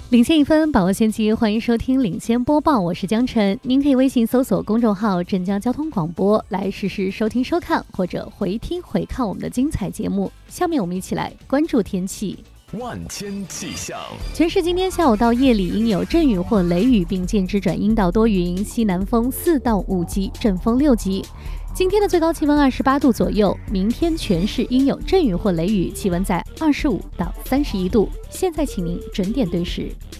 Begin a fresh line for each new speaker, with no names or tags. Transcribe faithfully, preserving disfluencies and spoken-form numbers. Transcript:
领先一分，把握先机，欢迎收听领先播报，我是江晨。您可以微信搜索公众号镇江交通广播来实时收听收看，或者回听回看我们的精彩节目。下面我们一起来关注天气。
万千气象，
全市今天下午到夜里应有阵雨或雷雨，并渐之转阴到多云，西南风四到五级，阵风六级。今天的最高气温二十八度左右，明天全市应有阵雨或雷雨，气温在二十五到三十一度。现在请您准点对时。